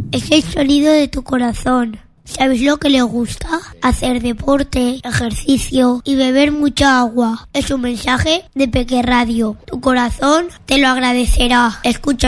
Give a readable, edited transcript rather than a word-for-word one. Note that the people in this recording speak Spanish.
Es el sonido de tu corazón. ¿Sabes lo que le gusta? Hacer deporte, ejercicio y beber mucha agua. Es un mensaje de Peque Radio. Tu corazón te lo agradecerá. Escucha